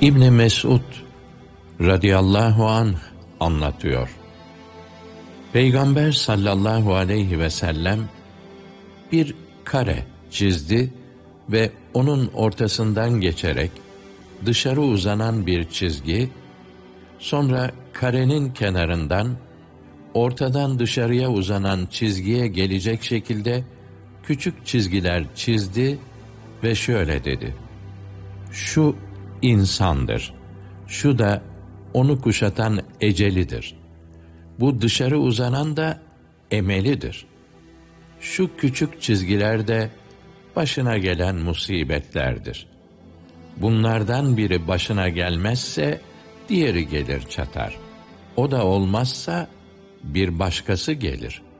İbn Mesud radıyallahu anh anlatıyor. Peygamber sallallahu aleyhi ve sellem bir kare çizdi ve onun ortasından geçerek dışarı uzanan bir çizgi, sonra karenin kenarından ortadan dışarıya uzanan çizgiye gelecek şekilde küçük çizgiler çizdi ve şöyle dedi: şu insandır, şu da onu kuşatan ecelidir. Bu dışarı uzanan da emelidir. Şu küçük çizgiler de başına gelen musibetlerdir. Bunlardan biri başına gelmezse diğeri gelir çatar. O da olmazsa bir başkası gelir.